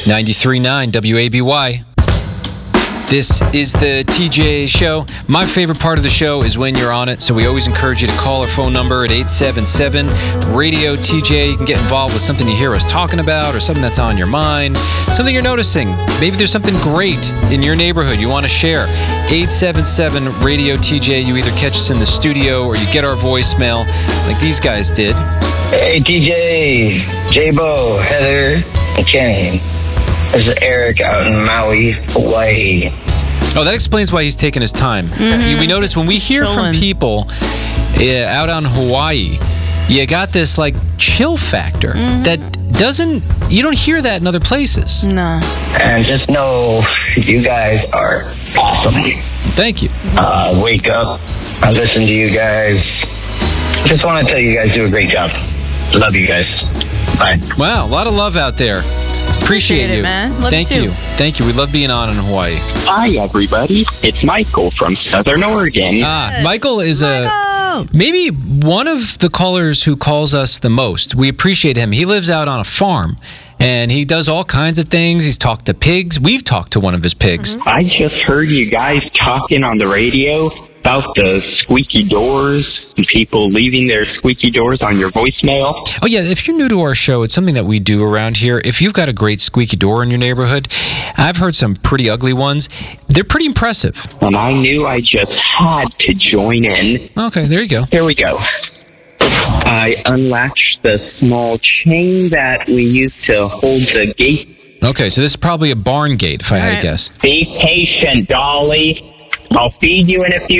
93.9 WABY. This is the TJ Show. My favorite part of the show is when you're on it, so we always encourage you to call our phone number at 877-RADIO-TJ. You can get involved with something you hear us talking about or something that's on your mind, something you're noticing. Maybe there's something great in your neighborhood you want to share. 877-RADIO-TJ. You either catch us in the studio or you get our voicemail like these guys did. Hey, TJ, J-Bo, Heather, and Kenny. This is Eric out in Maui, Hawaii. Oh, that explains why he's taking his time. Mm-hmm. We notice when we hear from people out on Hawaii, you got this like chill factor that you don't hear that in other places. No. And just know you guys are awesome. Thank you. Wake up. I listen to you guys. Just want to tell you guys do a great job. Love you guys. Bye. Wow, a lot of love out there. Appreciate it, you. man. Love Thank you you. too. Thank you. We love being on in Hawaii. Hi, everybody. It's Michael from Southern Oregon. Michael is maybe one of the callers who calls us the most. We appreciate him. He lives out on a farm, and he does all kinds of things. He's talked to pigs. We've talked to one of his pigs. I just heard you guys talking on the radio about the squeaky doors and people leaving their squeaky doors on your voicemail. Oh, yeah. If you're new to our show, it's something that we do around here. If you've got a great squeaky door in your neighborhood, I've heard some pretty ugly ones. They're pretty impressive. And I knew I just had to join in. Okay, there you go. Here we go. I unlatched the small chain that we use to hold the gate. Okay, so this is probably a barn gate, if I had to guess. Be patient, Dolly. I'll feed you in a few